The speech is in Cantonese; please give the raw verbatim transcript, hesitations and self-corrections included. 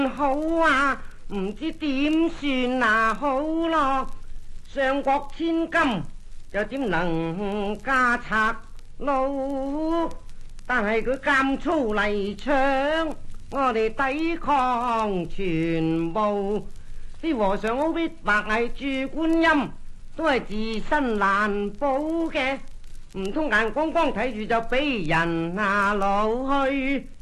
好啊，唔知點算啊好咯。上國千金又點能家賊佬？但係佢監粗嚟搶，我哋抵抗全部。啲和尚好逼白係住觀音，都係自身難保嘅。唔通眼光光睇住就俾人啊擄去？